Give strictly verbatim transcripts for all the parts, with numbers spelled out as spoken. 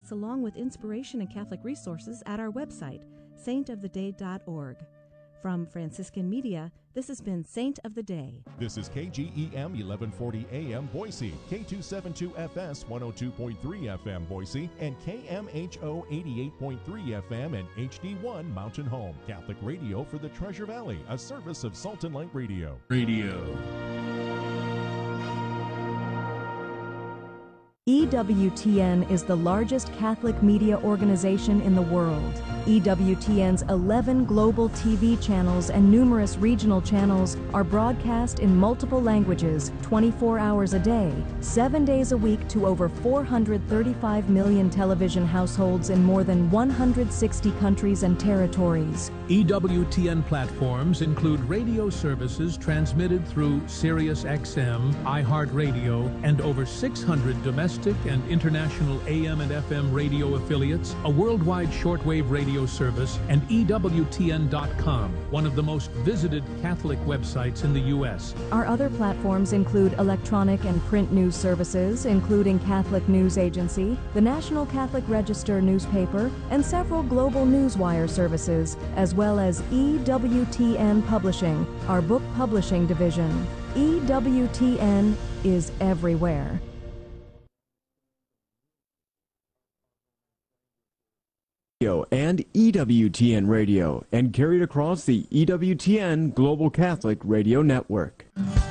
topics along with inspiration and Catholic resources at our website, saint of the day dot org. From Franciscan Media, this has been Saint of the Day. This is K G E M eleven forty A M Boise, K two seventy-two F S one oh two point three F M Boise, and K M H O eighty-eight point three F M and H D one Mountain Home. Catholic radio for the Treasure Valley, a service of Salt and Light Radio. Radio. E W T N is the largest Catholic media organization in the world. E W T N's eleven global T V channels and numerous regional channels are broadcast in multiple languages, twenty-four hours a day, seven days a week to over four hundred thirty-five million television households in more than one hundred sixty countries and territories. E W T N platforms include radio services transmitted through Sirius X M, iHeartRadio, and over six hundred domestic and international A M and F M radio affiliates, a worldwide shortwave radio service, and E W T N dot com, one of the most visited Catholic websites in the U S Our other platforms include electronic and print news services, including Catholic News Agency, the National Catholic Register newspaper, and several global newswire services, as well as E W T N Publishing, our book publishing division. E W T N is everywhere. And E W T N Radio, and carried across the E W T N Global Catholic Radio Network.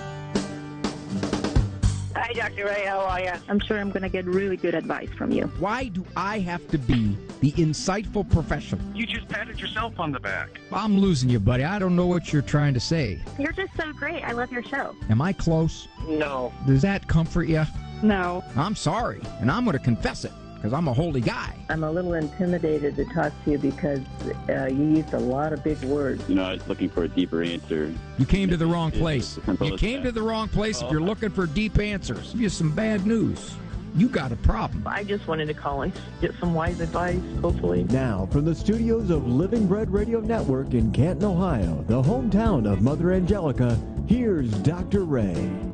Hi, Doctor Ray. How are you? I'm sure I'm going to get really good advice from you. Why do I have to be the insightful professional? You just patted yourself on the back. I'm losing you, buddy. I don't know what you're trying to say. You're just so great. I love your show. Am I close? No. Does that comfort you? No. I'm sorry, and I'm going to confess it, because I'm a holy guy. I'm a little intimidated to talk to you because uh, you used a lot of big words. You know, I was looking for a deeper answer. You came to the wrong place. You came to the wrong place if you're looking for deep answers. Give you some bad news. You got a problem. I just wanted to call and get some wise advice, hopefully. Now, from the studios of Living Bread Radio Network in Canton, Ohio, the hometown of Mother Angelica, here's Doctor Ray.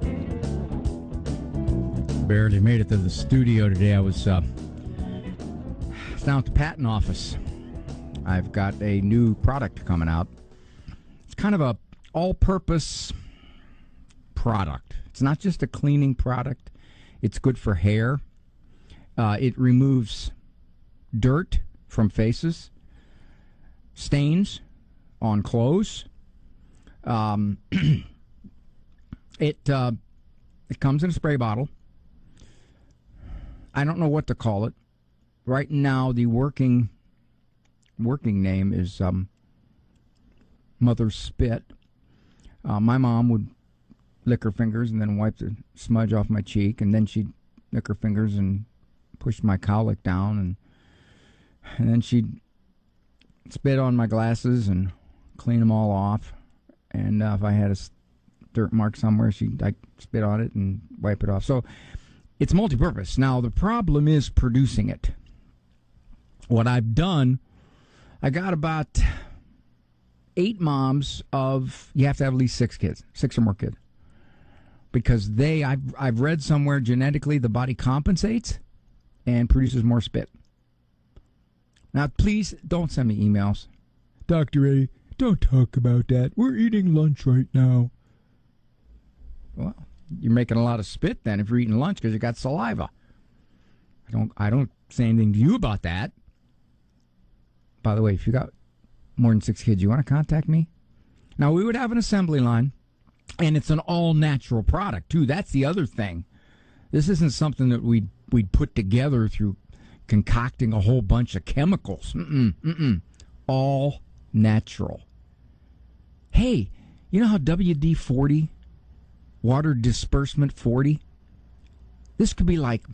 Barely made it to the studio today. I was... Uh, down at the patent office. I've got a new product coming out. It's kind of a all-purpose product. It's not just a cleaning product. It's good for hair. Uh, it removes dirt from faces, stains on clothes. Um, it uh, it comes in a spray bottle. I don't know what to call it. Right now, the working working name is um, Mother's Spit. Uh, my mom would lick her fingers and then wipe the smudge off my cheek, and then she'd lick her fingers and push my cowlick down, and and then she'd spit on my glasses and clean them all off. And uh, if I had a dirt mark somewhere, she'd like spit on it and wipe it off. So it's multi-purpose. Now, the problem is producing it. What I've done, I got about eight moms of, you have to have at least six kids, six or more kids. Because they, I've, I've read somewhere genetically the body compensates and produces more spit. Now, please don't send me emails. Doctor A, don't talk about that. We're eating lunch right now. Well, you're making a lot of spit then if you're eating lunch because you got saliva. I don't, I don't say anything to you about that. By the way, if you got more than six kids, you want to contact me? Now, we would have an assembly line, and it's an all-natural product, too. That's the other thing. This isn't something that we'd, we'd put together through concocting a whole bunch of chemicals. Mm-mm, mm-mm. All natural. Hey, you know how W D forty, water disbursement forty, this could be like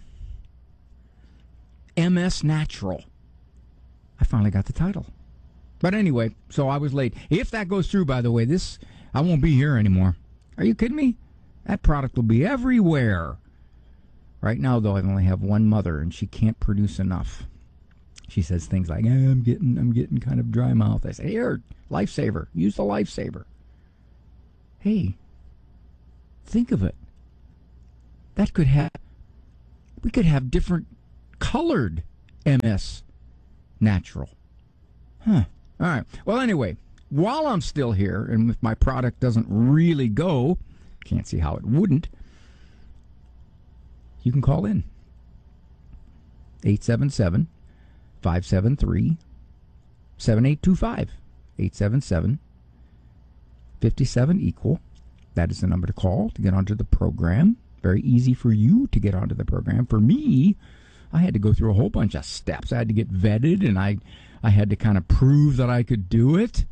M S Natural. I finally got the title. But anyway, so I was late. If that goes through, by the way, this, I won't be here anymore. Are you kidding me? That product will be everywhere. Right now, though, I only have one mother, and she can't produce enough. She says things like, eh, I'm getting I'm getting kind of dry mouth. I say, here, Lifesaver. Use the Lifesaver. Hey, think of it. That could have, we could have different colored M S Natural. Huh. All right. Well, anyway, while I'm still here, and if my product doesn't really go, can't see how it wouldn't, you can call in. eight seven seven, five seven three, seven eight two five. eight seven seven, five seven, equal. That is the number to call to get onto the program. Very easy for you to get onto the program. For me, I had to go through a whole bunch of steps. I had to get vetted, and I, I had to kind of prove that I could do it.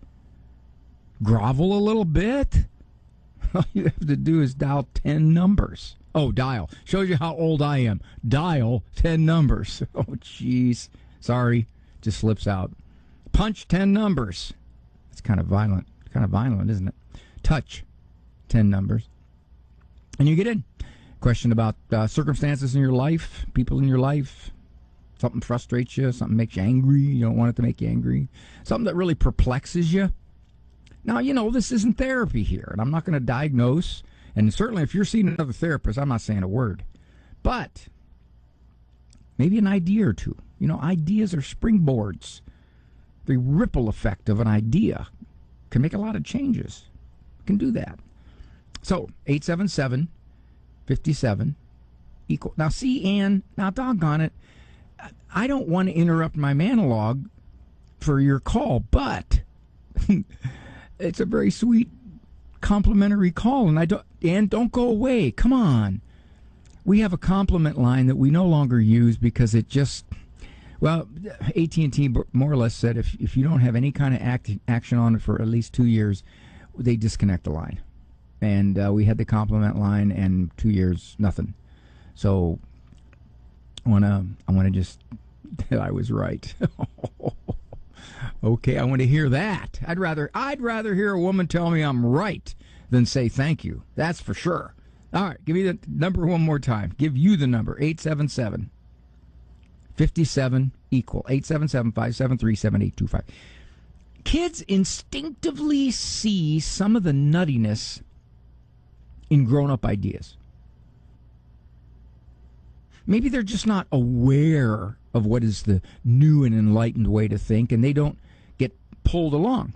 Grovel a little bit. All you have to do is dial ten numbers. Oh, dial. Shows you how old I am. Dial ten numbers. Oh, jeez. Sorry. Just slips out. Punch ten numbers. It's kind of violent. Kind of violent, isn't it? Touch ten numbers. And you get in. Question about uh, circumstances in your life, people in your life. Something frustrates you, something makes you angry. You don't want it to make you angry. Something that really perplexes you. Now, you know, this isn't therapy here, and I'm not going to diagnose. And certainly if you're seeing another therapist, I'm not saying a word. But maybe an idea or two. You know, ideas are springboards. The ripple effect of an idea can make a lot of changes. Can do that. So, eight seven seven, five seven, equal. Now, see, Ann, now, doggone it, I don't want to interrupt my monologue for your call, but it's a very sweet, complimentary call, and I don't, Ann, don't go away. Come on. We have a compliment line that we no longer use because it just, well, A T and T more or less said if if you don't have any kind of act, action on it for at least two years, they disconnect the line. And uh, we had the compliment line, and two years, nothing. So I want to I want to just, I was right. Okay, I want to hear that. I'd rather I'd rather hear a woman tell me I'm right than say thank you. That's for sure. All right, give me the number one more time. Give you the number, eight seven seven, five seven, equal. eight seven seven, five seven three, seven eight two five. Kids instinctively see some of the nuttiness in grown-up ideas. Maybe they're just not aware of what is the new and enlightened way to think, and they don't get pulled along.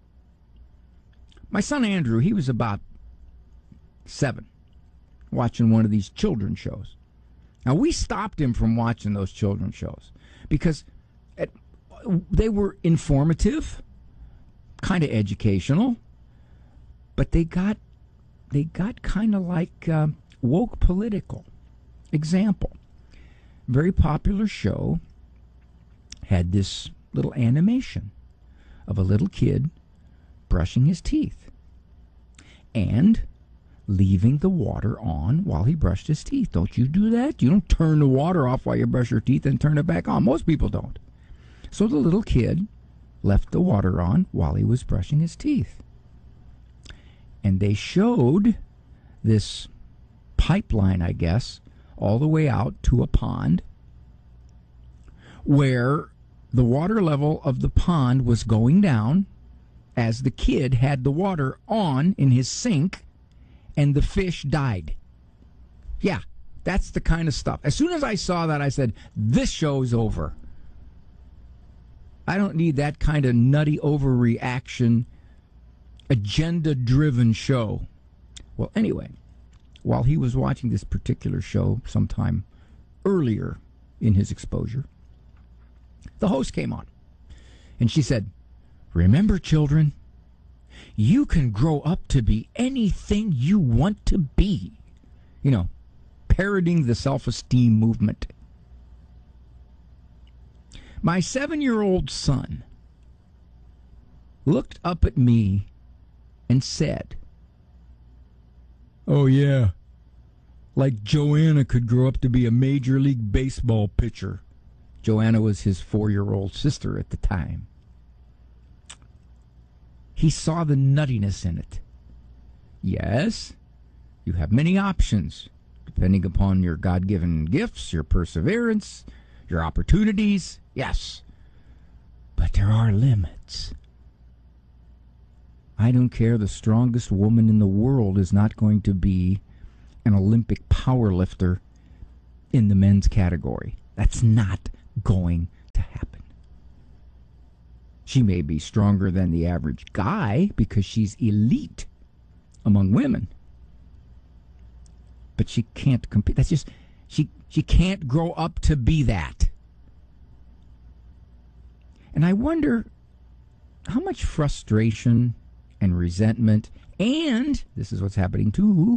My son Andrew, he was about seven, watching one of these children's shows. Now, we stopped him from watching those children's shows because at, they were informative, kind of educational, but they got they got kind of like uh, woke political. Example, very popular show had this little animation of a little kid brushing his teeth and leaving the water on while he brushed his teeth. Don't you do that? You don't turn the water off while you brush your teeth and turn it back on. Most people don't. So the little kid left the water on while he was brushing his teeth. And they showed this pipeline, I guess, all the way out to a pond where the water level of the pond was going down as the kid had the water on in his sink and the fish died. Yeah, that's the kind of stuff. As soon as I saw that, I said, this show's over. I don't need that kind of nutty overreaction, agenda-driven show. Well, anyway, while he was watching this particular show sometime earlier in his exposure, the host came on, and she said, remember, children, you can grow up to be anything you want to be. You know, parodying the self-esteem movement. My seven-year-old son looked up at me and said, oh, yeah, like Joanna could grow up to be a Major League Baseball pitcher. Joanna was his four-year-old sister at the time. He saw the nuttiness in it. Yes, you have many options, depending upon your God-given gifts, your perseverance, your opportunities. Yes, but there are limits. I don't care. The strongest woman in the world is not going to be an Olympic power lifter in the men's category. That's not going to happen. She may be stronger than the average guy because she's elite among women. But she can't compete. That's just, she, she can't grow up to be that. And I wonder how much frustration and resentment, and this is what's happening too,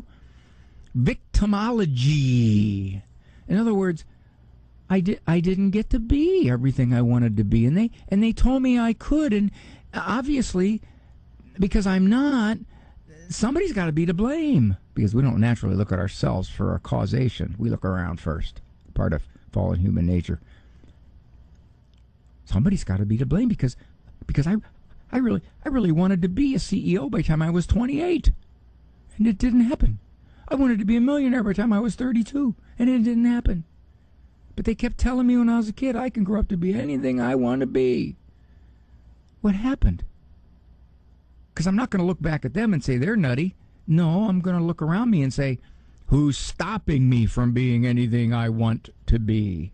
victimology. In other words, I did I didn't get to be everything I wanted to be, and they and they told me I could, and obviously because I'm not, somebody's got to be to blame, because we don't naturally look at ourselves for a causation. We look around first, part of fallen human nature. Somebody's got to be to blame because because I I really I really wanted to be a C E O by the time I was twenty-eight, and it didn't happen. I wanted to be a millionaire by the time I was thirty-two, and it didn't happen. But they kept telling me when I was a kid, I can grow up to be anything I want to be. What happened? Because I'm not going to look back at them and say they're nutty. No, I'm going to look around me and say, who's stopping me from being anything I want to be?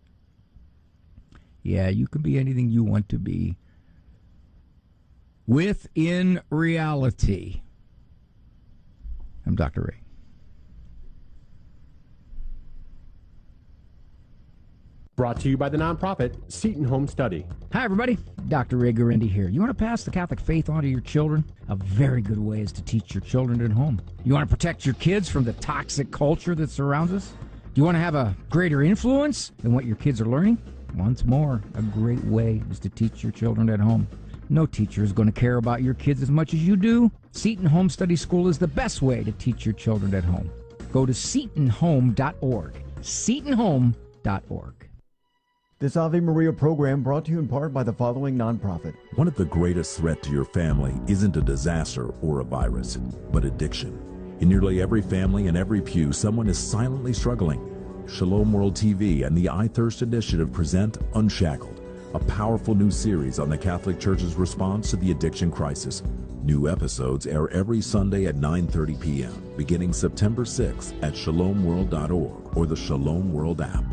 Yeah, you can be anything you want to be within reality. I'm Doctor Ray. Brought to you by the nonprofit Seton Home Study. Hi, everybody. Doctor Ray Guarendi here. You want to pass the Catholic faith on to your children? A very good way is to teach your children at home. You want to protect your kids from the toxic culture that surrounds us? Do you want to have a greater influence than what your kids are learning? Once more, a great way is to teach your children at home. No teacher is going to care about your kids as much as you do. Seton Home Study School is the best way to teach your children at home. Go to seton home dot org. seton home dot org. This Ave Maria program brought to you in part by the following nonprofit. One of the greatest threats to your family isn't a disaster or a virus, but addiction. In nearly every family and every pew, someone is silently struggling. Shalom World T V and the I Thirst Initiative present Unshackled, a powerful new series on the Catholic Church's response to the addiction crisis. New episodes air every Sunday at nine thirty p.m., beginning September sixth at shalom world dot org or the Shalom World app.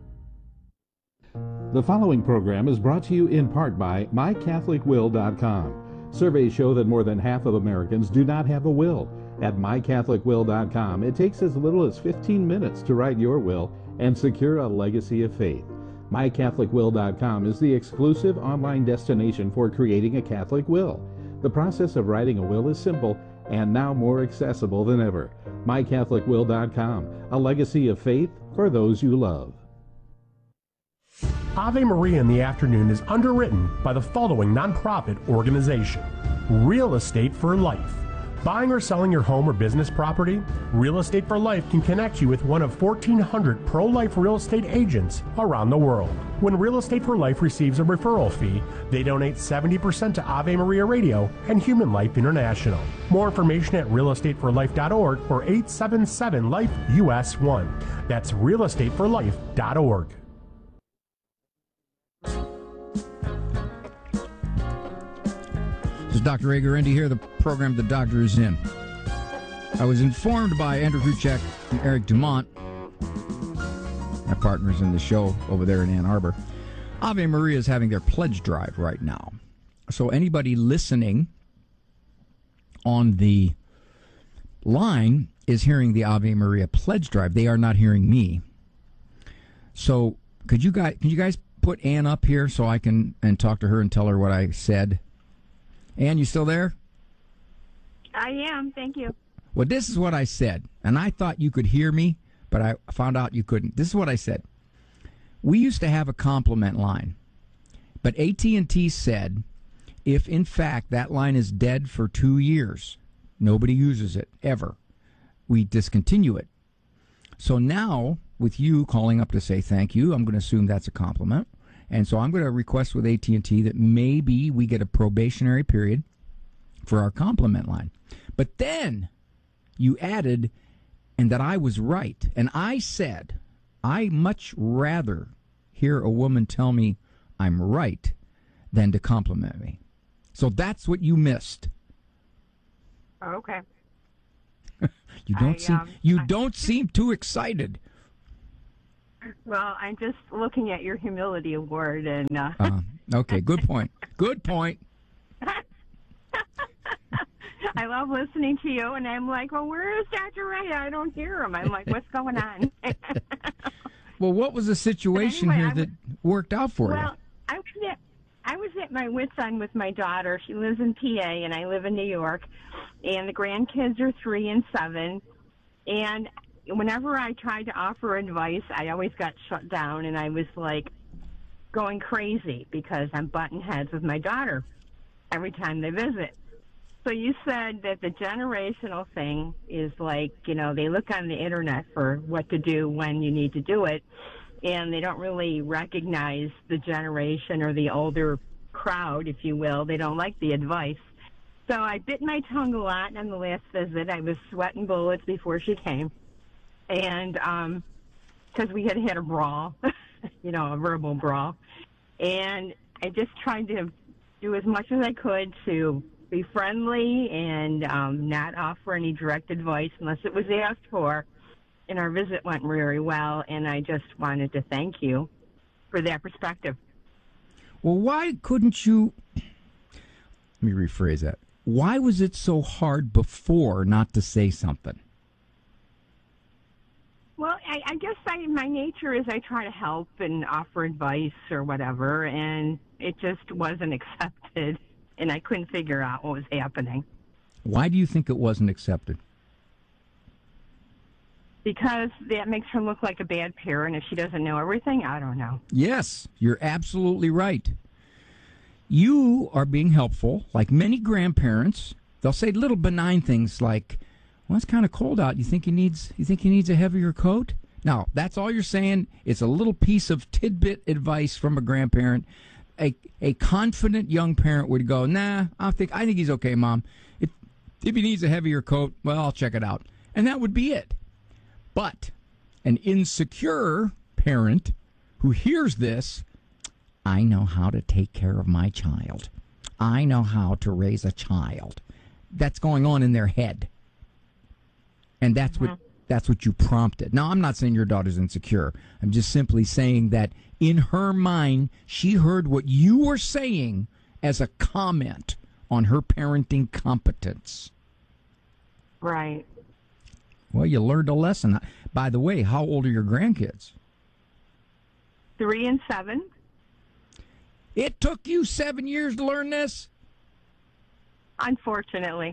The following program is brought to you in part by my catholic will dot com. Surveys show that more than half of Americans do not have a will. At my catholic will dot com, it takes as little as fifteen minutes to write your will and secure a legacy of faith. my catholic will dot com is the exclusive online destination for creating a Catholic will. The process of writing a will is simple and now more accessible than ever. my catholic will dot com, a legacy of faith for those you love. Ave Maria in the Afternoon is underwritten by the following nonprofit organization: Real Estate for Life. Buying or selling your home or business property? Real Estate for Life can connect you with one of fourteen hundred pro-life real estate agents around the world. When Real Estate for Life receives a referral fee, they donate seventy percent to Ave Maria Radio and Human Life International. More information at real estate for life dot org or eight seven seven life U S one. That's real estate for life dot org. This is Doctor Ray Guarendi here, the program the doctor is in. I was informed by Andrew Kruchek and Eric Dumont, my partners in the show over there in Ann Arbor. Ave Maria is having their pledge drive right now. So anybody listening on the line is hearing the Ave Maria pledge drive. They are not hearing me. So could you guys, can you guys put Ann up here so I can and talk to her and tell her what I said? Ann, you still there? I am, thank you. Well, this is what I said, and I thought you could hear me, but I found out you couldn't. This is what I said. We used to have a compliment line, but A T and T said if, in fact, that line is dead for two years, nobody uses it, ever, we discontinue it. So now, with you calling up to say thank you, I'm going to assume that's a compliment. And so I'm going to request with A T and T that maybe we get a probationary period for our compliment line. But then you added, and that I was right. And I said, I much rather hear a woman tell me I'm right than to compliment me. So that's what you missed. Okay. you don't I, seem um, you I, don't seem too excited. Well, I'm just looking at your humility award, and uh... uh, okay, good point. Good point. I love listening to you, and I'm like, well, where is Doctor Ray? I don't hear him. I'm like, what's going on? Well, what was the situation anyway, here that worked out for well, you? Well, I was at I was at my wit's end with my daughter. She lives in P A, and I live in New York. And the grandkids are three and seven. And whenever I tried to offer advice, I always got shut down, and I was like going crazy because I'm butting heads with my daughter every time they visit. So you said that the generational thing is like, you know, they look on the internet for what to do when you need to do it, and they don't really recognize the generation or the older crowd, if you will. They don't like the advice. So I bit my tongue a lot on the last visit. I was sweating bullets before she came, and um, because we had had a brawl, you know, a verbal brawl, and I just tried to do as much as I could to be friendly and um, not offer any direct advice unless it was asked for. And our visit went very well, and I just wanted to thank you for that perspective. Well, why couldn't you... Let me rephrase that. Why was it so hard before not to say something? Well, I, I guess I, my nature is I try to help and offer advice or whatever, and it just wasn't accepted. And I couldn't figure out what was happening. Why do you think it wasn't accepted? Because that makes her look like a bad parent if she doesn't know everything. I don't know. Yes, you're absolutely right. You are being helpful, like many grandparents. They'll say little benign things like, well, it's kind of cold out. You think he needs, you think he needs a heavier coat? Now, that's all you're saying. It's a little piece of tidbit advice from a grandparent. A a confident young parent would go, nah, I think I think he's okay, Mom. If if he needs a heavier coat, well, I'll check it out. And that would be it. But an insecure parent who hears this, I know how to take care of my child. I know how to raise a child. That's going on in their head. And that's mm-hmm. what that's what you prompted. Now, I'm not saying your daughter's insecure. I'm just simply saying that in her mind, she heard what you were saying as a comment on her parenting competence. Right. Well, you learned a lesson. By the way, how old are your grandkids? Three and seven. It took you seven years to learn this? Unfortunately.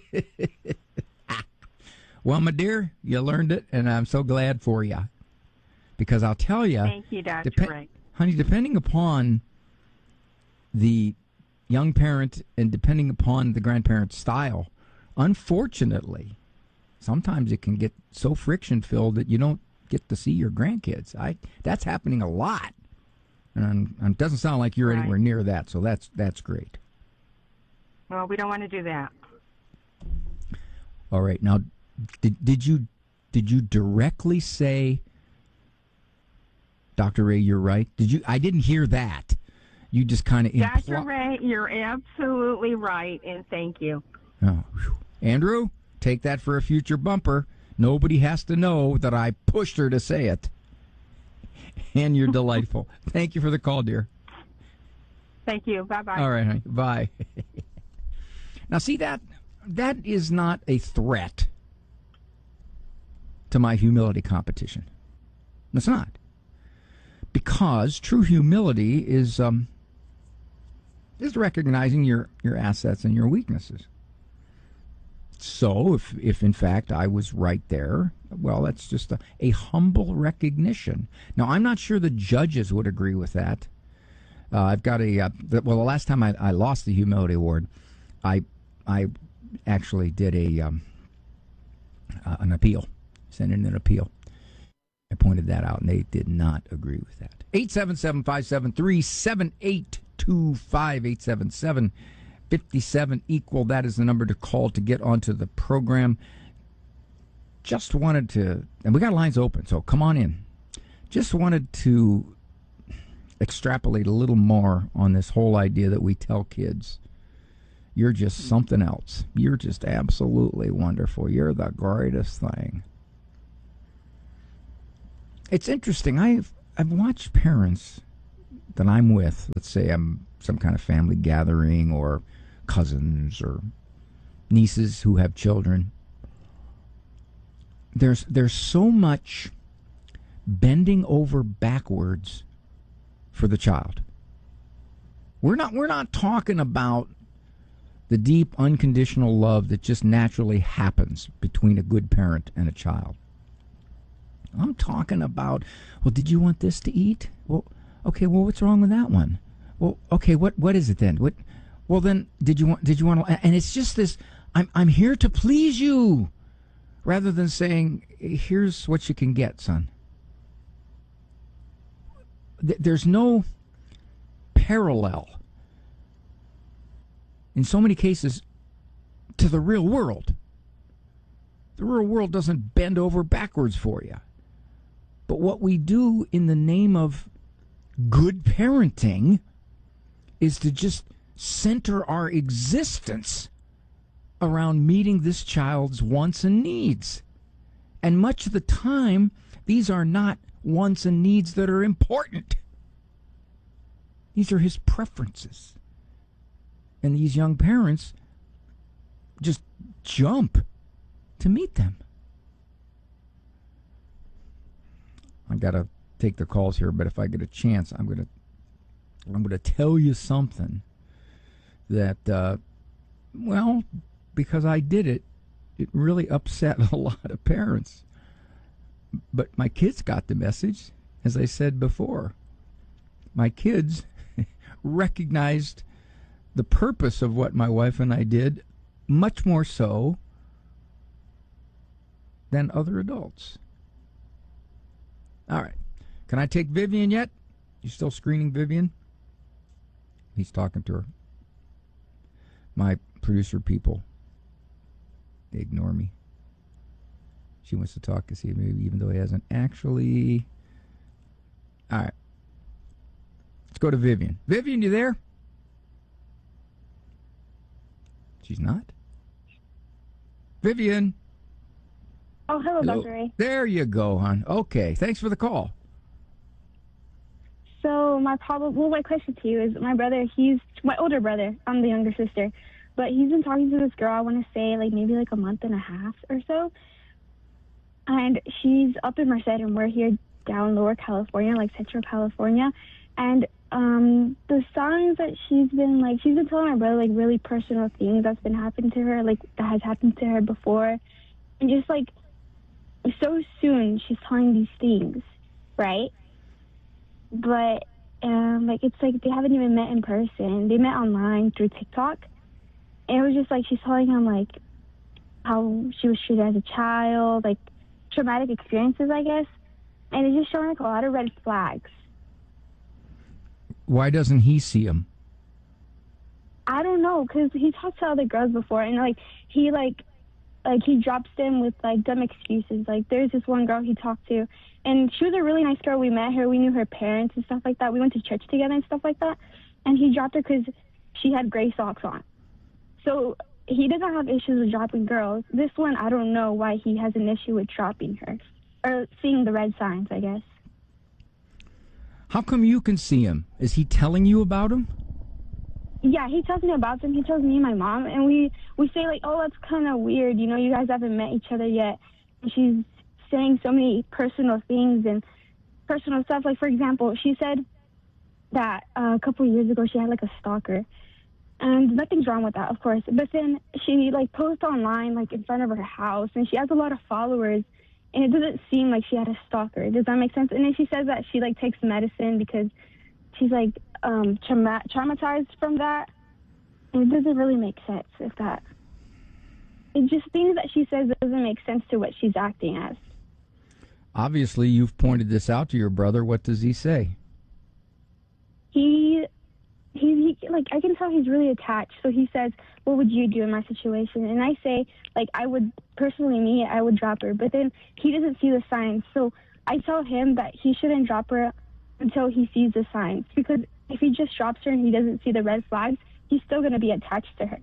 Well, my dear, you learned it, and I'm so glad for you. Because I'll tell you, thank you, Doctor Dep- Ray. Honey, depending upon the young parent and depending upon the grandparent's style, unfortunately, sometimes it can get so friction-filled that you don't get to see your grandkids. I That's happening a lot. And, and it doesn't sound like you're right. anywhere near that, so that's that's great. Well, we don't want to do that. All right. Now, did did you did you directly say, Doctor Ray, you're right? Did you? I didn't hear that. You just kind of impl- Doctor Ray, you're absolutely right, and thank you. Oh, whew. Andrew, take that for a future bumper. Nobody has to know that I pushed her to say it. And you're delightful. Thank you for the call, dear. Thank you. Bye-bye. All right, honey. Bye. Now, see, that that is not a threat to my humility competition. It's not. Because true humility is um, is recognizing your, your assets and your weaknesses. So, if, if in fact I was right there, well, that's just a, a humble recognition. Now, I'm not sure the judges would agree with that. Uh, I've got a, uh, the, well, the last time I, I lost the Humility Award, I I actually did a um, uh, an appeal, sent in an appeal. I pointed that out, and they did not agree with that. eight seven seven, five seven three, seven eight two five, eight seven seven, five seven equal. That is the number to call to get onto the program. Just wanted to, and we got lines open, so come on in. Just wanted to extrapolate a little more on this whole idea that we tell kids, you're just something else. You're just absolutely wonderful. You're the greatest thing. It's interesting. I've I've watched parents that I'm with. Let's say I'm some kind of family gathering, or cousins or nieces who have children. There's there's so much bending over backwards for the child. We're not we're not talking about the deep unconditional love that just naturally happens between a good parent and a child. I'm talking about, well, did you want this to eat? Well, okay, well, what's wrong with that one? Well, okay, what what is it then? What? Well, then, did you want? Did you want to? And it's just this. I'm I'm here to please you, rather than saying, here's what you can get, son. Th- there's no parallel in so many cases to the real world. The real world doesn't bend over backwards for you. But what we do in the name of good parenting is to just center our existence around meeting this child's wants and needs. And much of the time, these are not wants and needs that are important. These are his preferences. And these young parents just jump to meet them. I gotta take the calls here, but if I get a chance, I'm gonna I'm gonna tell you something that, uh, well, because I did it, it really upset a lot of parents. But my kids got the message, as I said before. My kids recognized the purpose of what my wife and I did much more so than other adults. All right. Can I take Vivian yet? You still screening Vivian? He's talking to her. My producer people, they ignore me. She wants to talk to see maybe even though he hasn't actually. All right. Let's go to Vivian. Vivian, you there? She's not. Vivian. Oh, hello, Hello. Doctor Ray. There you go, hon. Okay, thanks for the call. So my problem, well, my question to you is, my brother, he's my older brother. I'm the younger sister, but he's been talking to this girl. I want to say like maybe like a month and a half or so, and she's up in Merced, and we're here down Lower California, like Central California, and um, the signs that she's been like, she's been telling my brother like really personal things that's been happening to her, like that has happened to her before, and just like so soon she's telling these things, right? But um, like it's like they haven't even met in person. They met online through TikTok, and it was just like she's telling him like how she was treated as a child, like traumatic experiences, I guess, and it's just showing like a lot of red flags. Why doesn't he see him? I don't know, because he talked to other girls before, and like he like like he drops them with like dumb excuses. Like there's this one girl he talked to, and she was a really nice girl. We met her, we knew her parents and stuff like that. We went to church together and stuff like that. And he dropped her because she had gray socks on. So he doesn't have issues with dropping girls. This one, I don't know why he has an issue with dropping her or seeing the red signs, I guess. How come you can see him? Is he telling you about him? Yeah, he tells me about them. He tells me and my mom, and we, we say, like, oh, that's kind of weird. You know, you guys haven't met each other yet. And she's saying so many personal things and personal stuff. Like, for example, she said that uh, a couple of years ago she had, like, a stalker. And nothing's wrong with that, of course. But then she, like, posts online, like, in front of her house, and she has a lot of followers. And it doesn't seem like she had a stalker. Does that make sense? And then she says that she, like, takes medicine because she's, like, um, trauma- traumatized from that. And it doesn't really make sense if that... It just things that she says doesn't make sense to what she's acting as. Obviously, you've pointed this out to your brother. What does he say? He... He, he, like, I can tell he's really attached. So he says, what would you do in my situation? And I say, like, I would, personally, me, I would drop her. But then he doesn't see the signs. So I tell him that he shouldn't drop her until he sees the signs. Because if he just drops her and he doesn't see the red flags, he's still going to be attached to her.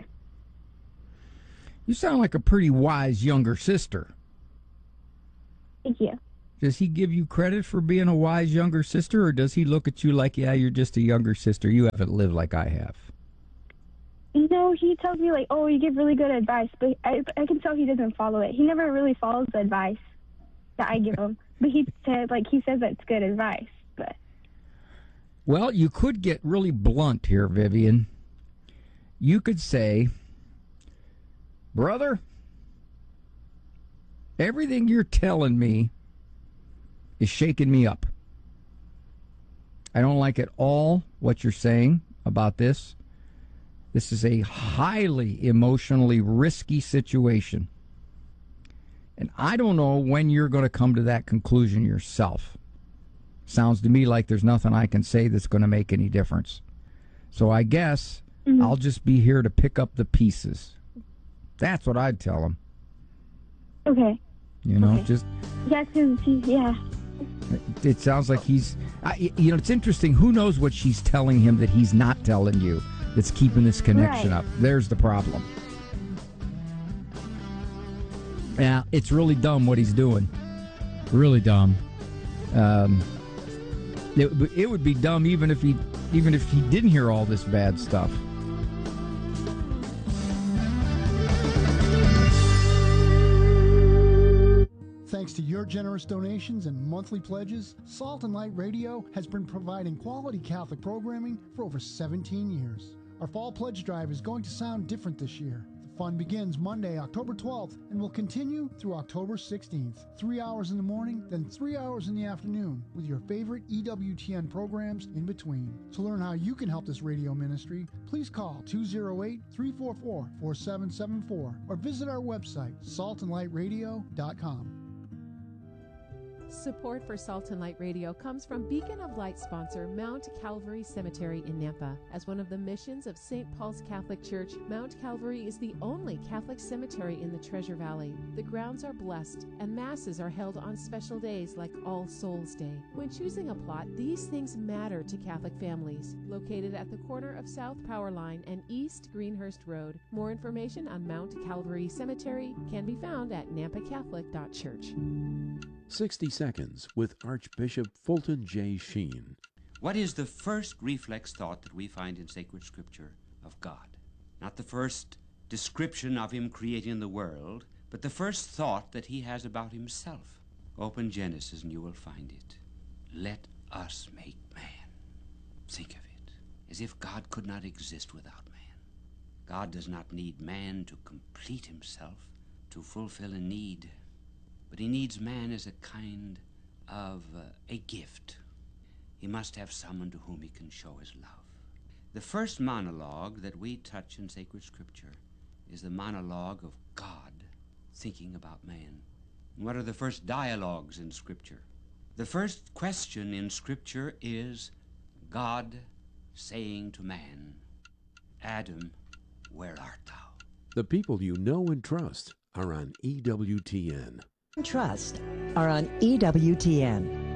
You sound like a pretty wise younger sister. Thank you. Does he give you credit for being a wise younger sister, or does he look at you like, yeah, you're just a younger sister, you haven't lived like I have? No, he tells me, like, oh, you give really good advice, but I, I can tell he doesn't follow it. He never really follows the advice that I give him. But he said, like, he says that's good advice. But Well, you could get really blunt here, Vivian. You could say, brother, everything you're telling me is shaking me up. I don't like at all what you're saying about this. This is a highly emotionally risky situation. And I don't know when you're going to come to that conclusion yourself. Sounds to me like there's nothing I can say that's going to make any difference. So I guess mm-hmm. I'll just be here to pick up the pieces. That's what I'd tell him. Okay. You know, okay. just... Yeah, cause he, yeah. It, it sounds like he's... I, you know, it's interesting. Who knows what she's telling him that he's not telling you that's keeping this connection right. up? There's the problem. Yeah, it's really dumb what he's doing. Really dumb. Um, it, it would be dumb even if he even if he didn't hear all this bad stuff. Thanks to your generous donations and monthly pledges, Salt and Light Radio has been providing quality Catholic programming for over seventeen years. Our fall pledge drive is going to sound different this year. The fun begins Monday, October twelfth, and will continue through October sixteenth. Three hours in the morning, then three hours in the afternoon, with your favorite E W T N programs in between. To learn how you can help this radio ministry, please call two oh eight, three four four, four seven seven four or visit our website, salt and light radio dot com. Support for Salt and Light Radio comes from Beacon of Light sponsor Mount Calvary Cemetery in Nampa. As one of the missions of Saint Paul's Catholic Church, Mount Calvary is the only Catholic cemetery in the Treasure Valley. The grounds are blessed, and masses are held on special days like All Souls Day. When choosing a plot, these things matter to Catholic families. Located at the corner of South Power Line and East Greenhurst Road. More information on Mount Calvary Cemetery can be found at nampa catholic dot church. sixty Seconds with Archbishop Fulton J. Sheen. What is the first reflex thought that we find in sacred scripture of God? Not the first description of him creating the world, but the first thought that he has about himself. Open Genesis and you will find it. Let us make man. Think of it, as if God could not exist without man. God does not need man to complete himself, to fulfill a need, but he needs man as a kind of uh, a gift. He must have someone to whom he can show his love. The first monologue that we touch in sacred scripture is the monologue of God thinking about man. And what are the first dialogues in scripture? The first question in scripture is God saying to man, Adam, where art thou? The people you know and trust are on E W T N. Trust are on E W T N.